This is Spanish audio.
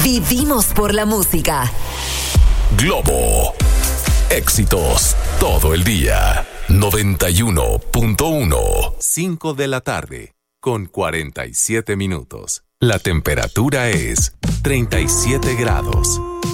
Vivimos por la música. Globo. Éxitos todo el día. 91.1. 5 de la tarde, con 47 minutos. La temperatura es 37 grados.